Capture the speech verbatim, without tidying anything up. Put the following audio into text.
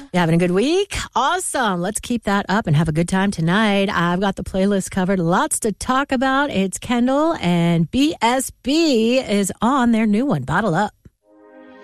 You having a good week? Awesome. Let's keep that up and have a good time tonight. I've got the playlist covered. Lots to talk about. It's Kendall and B S B is on their new one. Bottle Up.